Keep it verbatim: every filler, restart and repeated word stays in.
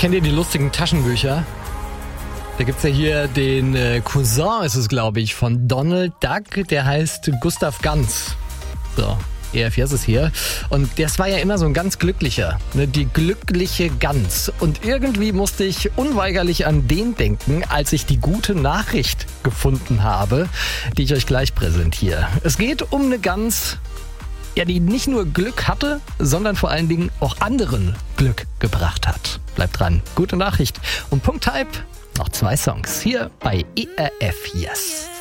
Kennt ihr die lustigen Taschenbücher? Da gibt's ja hier den äh, Cousin, ist es glaube ich, von Donald Duck, der heißt Gustav Ganz. So, E F J ist hier. Und das war ja immer so ein ganz glücklicher, ne? Die glückliche Gans. Und irgendwie musste ich unweigerlich an den denken, als ich die gute Nachricht gefunden habe, die ich euch gleich präsentiere. Es geht um eine Gans, ja, die nicht nur Glück hatte, sondern vor allen Dingen auch anderen Glück gebracht hat. Bleibt dran, gute Nachricht. Und Punkt Hype, noch zwei Songs hier bei E R F Yes.